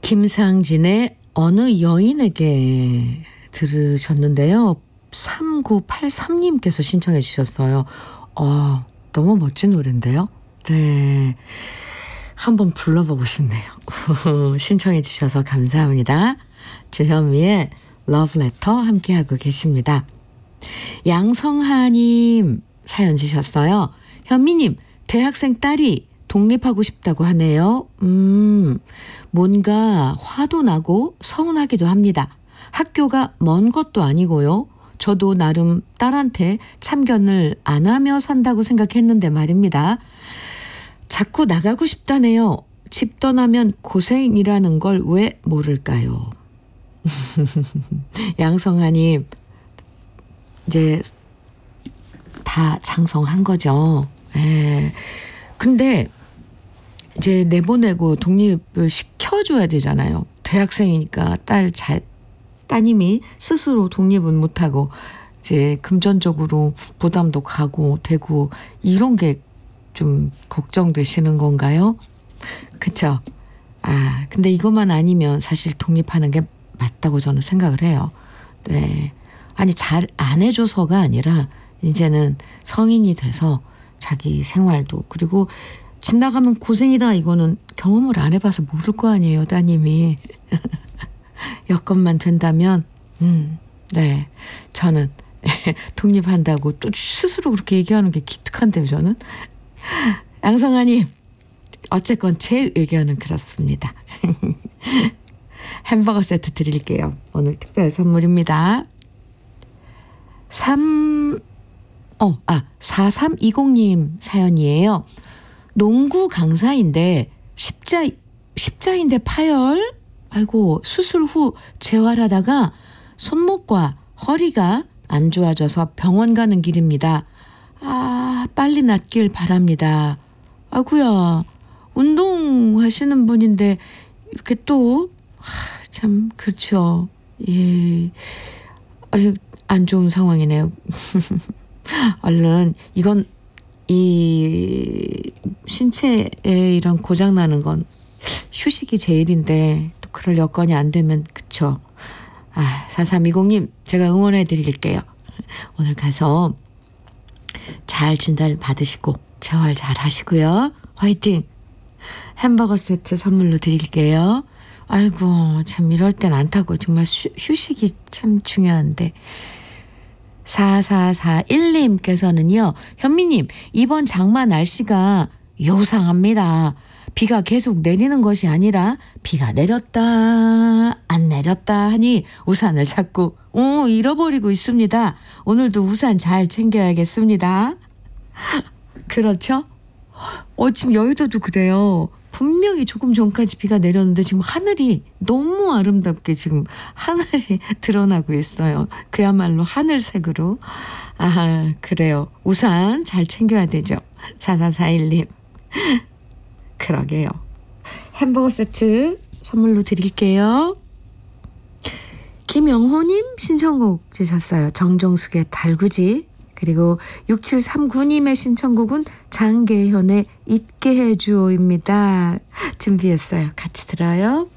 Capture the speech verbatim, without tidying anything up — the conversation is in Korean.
김상진의 어느 여인에게 들으셨는데요. 삼구팔삼 님께서 신청해 주셨어요. 어, 너무 멋진 노래인데요. 네, 한번 불러보고 싶네요. 신청해 주셔서 감사합니다. 주현미의 러브레터 함께하고 계십니다. 양성하님 사연 주셨어요. 현미님, 대학생 딸이 독립하고 싶다고 하네요. 음, 뭔가 화도 나고 서운하기도 합니다. 학교가 먼 것도 아니고요. 저도 나름 딸한테 참견을 안 하며 산다고 생각했는데 말입니다. 자꾸 나가고 싶다네요. 집 떠나면 고생이라는 걸 왜 모를까요? 양성하님, 이제 다 장성한 거죠. 예. 근데 이제 내보내고 독립을 시켜줘야 되잖아요. 대학생이니까 딸 잘, 따님이 스스로 독립은 못하고 이제 금전적으로 부담도 가고 되고 이런 게 좀 걱정되시는 건가요? 그쵸? 아, 근데 이것만 아니면 사실 독립하는 게 맞다고 저는 생각을 해요. 네. 아니, 잘 안 해줘서가 아니라 이제는 성인이 돼서 자기 생활도, 그리고 집 나가면 고생이다, 이거는 경험을 안 해봐서 모를 거 아니에요, 따님이. 여건만 된다면, 음, 네. 저는 독립한다고 또 스스로 그렇게 얘기하는 게 기특한데요, 저는. 양성아님, 어쨌건 제 의견은 그렇습니다. 햄버거 세트 드릴게요. 오늘 특별 선물입니다. 삼, 어, 아, 사삼이공 님 사연이에요. 농구 강사인데 십자, 십자인대 파열? 아이고, 수술 후 재활하다가 손목과 허리가 안 좋아져서 병원 가는 길입니다. 아, 빨리 낫길 바랍니다. 아구야, 운동하시는 분인데 이렇게 또 참 그렇죠. 예, 아유, 안 좋은 상황이네요. 얼른 이건 이 신체에 이런 고장 나는 건 휴식이 제일인데 또 그럴 여건이 안 되면 그쵸. 아, 사삼이공 님 제가 응원해 드릴게요. 오늘 가서 잘 진단 받으시고 재활 잘 하시고요. 화이팅! 햄버거 세트 선물로 드릴게요. 아이고, 참 이럴 땐 안 타고 정말 휴, 휴식이 참 중요한데. 사사사일 님께서는요. 현미님, 이번 장마 날씨가 요상합니다. 비가 계속 내리는 것이 아니라 비가 내렸다 안 내렸다 하니 우산을 자꾸 오, 잃어버리고 있습니다. 오늘도 우산 잘 챙겨야겠습니다. 그렇죠? 어, 지금 여의도도 그래요. 분명히 조금 전까지 비가 내렸는데 지금 하늘이 너무 아름답게 지금 하늘이 드러나고 있어요. 그야말로 하늘색으로. 아, 그래요. 우산 잘 챙겨야 되죠. 사사사일 님. 그러게요. 햄버거 세트 선물로 드릴게요. 김영호님 신청곡 주셨어요. 정정숙의 달구지. 그리고 육칠삼구 님의 신청곡은 장계현의 잊게 해주오입니다. 준비했어요. 같이 들어요.